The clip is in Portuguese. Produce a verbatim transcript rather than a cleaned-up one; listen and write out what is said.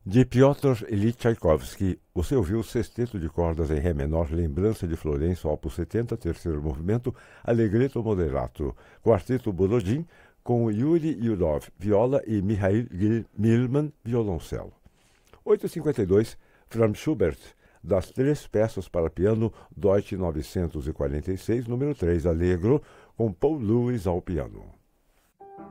De Piotr Ilyich Tchaikovsky, você ouviu o Sexteto de Cordas em Ré menor, Lembrança de Florença, opus setenta, terceiro movimento, Allegretto moderato, Quarteto Borodin, com Yuri Yudov, viola, e Mikhail Milman, violoncelo. oito e cinquenta e dois, Franz Schubert, das três peças para piano, Deutsch novecentos e quarenta e seis, número três, Allegro, com Paul Lewis ao piano.